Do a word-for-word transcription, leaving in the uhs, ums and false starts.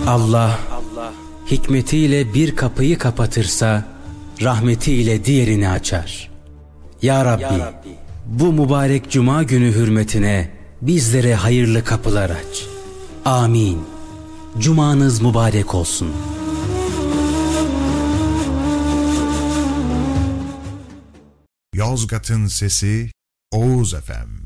Allah hikmetiyle bir kapıyı kapatırsa rahmetiyle diğerini açar. Ya Rabbi, bu mübarek cuma günü hürmetine bizlere hayırlı kapılar aç. Amin. Cumanız mübarek olsun. Yozgat'ın sesi Oğuz Efem.